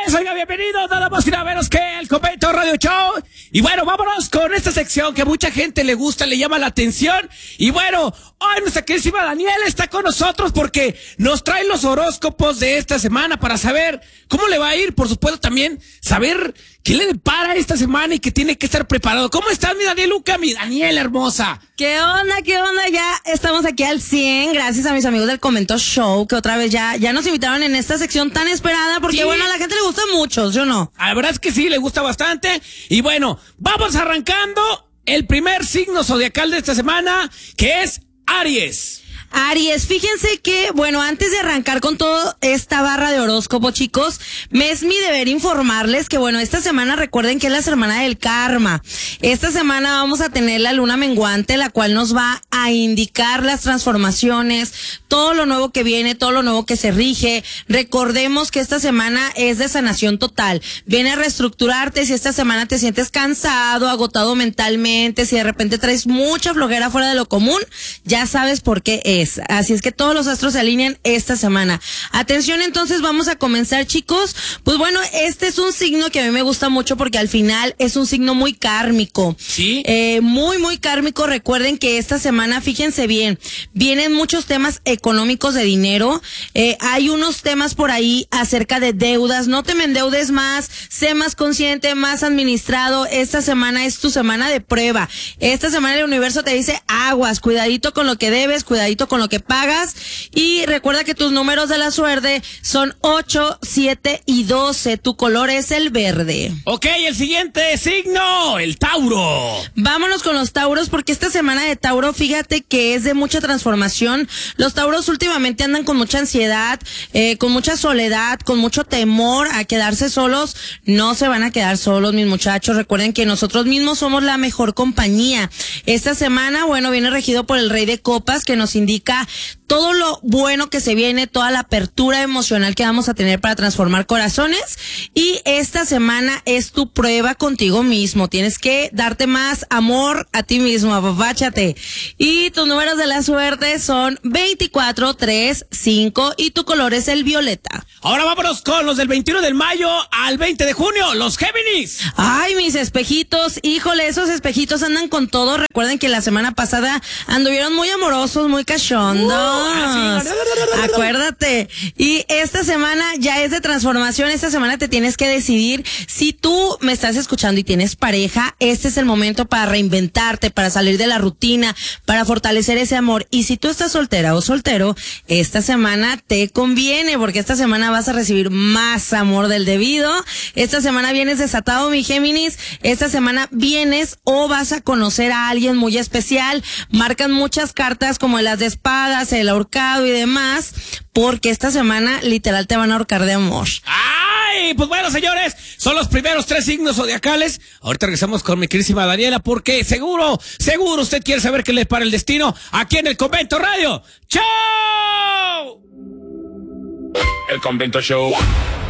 señores, oiga, bienvenidos, nada más y nada menos que el Convento Radio Show. Y bueno, vámonos con esta sección que mucha gente le gusta, le llama la atención. Y bueno, hoy nuestra queridísima Daniela está con nosotros porque nos trae los horóscopos de esta semana para saber cómo le va a ir, por supuesto también saber qué le depara esta semana y que tiene que estar preparado. ¿Cómo estás, mi Danieluca, mi Daniela hermosa? ¿Qué onda? ¿Qué onda? Ya estamos aquí al 100, gracias a mis amigos del Convento Show, que otra vez ya nos invitaron en esta sección tan esperada, porque sí, bueno, a la gente le gusta mucho, ¿yo no? La verdad es que sí, le gusta bastante. Y bueno, vamos arrancando el primer signo zodiacal de esta semana, que es Aries. Aries, fíjense que, bueno, antes de arrancar con toda esta barra de horóscopo, chicos, me es mi deber informarles que, bueno, esta semana recuerden que es la semana del karma. Esta semana vamos a tener la luna menguante, la cual nos va a indicar las transformaciones, todo lo nuevo que viene, todo lo nuevo que se rige. Recordemos que esta semana es de sanación total. Viene a reestructurarte. Si esta semana te sientes cansado, agotado mentalmente, si de repente traes mucha flojera fuera de lo común, ya sabes por qué es. Así es que todos los astros se alinean esta semana. Atención, entonces vamos a comenzar, chicos. Pues bueno, este es un signo que a mí me gusta mucho porque al final es un signo muy kármico. Sí. Muy kármico. Recuerden que esta semana, fíjense bien, vienen muchos temas económicos de dinero. Hay unos temas por ahí acerca de deudas. No te me endeudes más, sé más consciente, más administrado. Esta semana es tu semana de prueba. Esta semana el universo te dice aguas, cuidadito con lo que debes, cuidadito con lo que pagas, y recuerda que tus números de la suerte son 8, 7 y 12. Tu color es el verde. Ok, el siguiente signo, el Tauro. Vámonos con los Tauros, porque esta semana de Tauro, fíjate que es de mucha transformación. Los Tauros últimamente andan con mucha ansiedad, con mucha soledad, con mucho temor a quedarse solos. No se van a quedar solos, mis muchachos. Recuerden que nosotros mismos somos la mejor compañía. Esta semana, bueno, viene regido por el Rey de Copas, que nos indica todo lo bueno que se viene, toda la apertura emocional que vamos a tener para transformar corazones. Y esta semana es tu prueba contigo mismo. Tienes que darte más amor a ti mismo, apapáchate. Y tus números de la suerte son 24, 3, 5 y tu color es el violeta. Ahora vámonos con los del 21 de mayo al 20 de junio, los Géminis. Ay, mis espejitos, híjole, esos espejitos andan con todo. Recuerden que la semana pasada anduvieron muy amorosos, muy cachondos. Acuérdate. Y esta semana ya es de transformación. Esta semana te tienes que decidir. Si tú me estás escuchando y tienes pareja, este es el momento para reinventarte, para salir de la rutina, para fortalecer ese amor. Y si tú estás soltera o soltero, esta semana te conviene, porque esta semana vas a recibir más amor del debido. Esta semana vienes desatado, mi Géminis. Esta semana vienes o vas a conocer a alguien muy especial. Marcan muchas cartas como las de espadas, el ahorcado y demás, porque esta semana literal te van a ahorcar de amor. ¡Ay! Pues bueno, señores, son los primeros 3 signos zodiacales. Ahorita regresamos con mi queridísima Daniela, porque seguro usted quiere saber qué le para el destino aquí en el Convento Radio. ¡Chao! El Convento Show.